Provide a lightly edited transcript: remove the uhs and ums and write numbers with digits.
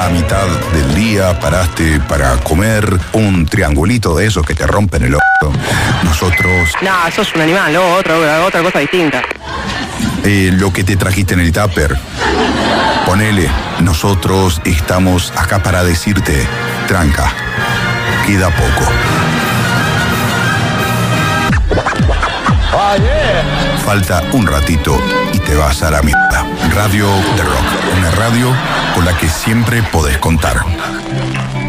a mitad del día, paraste para comer un triangulito de esos que te rompen el orto. Nosotros... No, sos un animal, ¿no? Otra cosa distinta. Lo que te trajiste en el tupper. Ponele, nosotros estamos acá para decirte, tranca, queda poco. Falta un ratito y te vas a la mierda. Radio The Rock, una radio con la que siempre podés contar.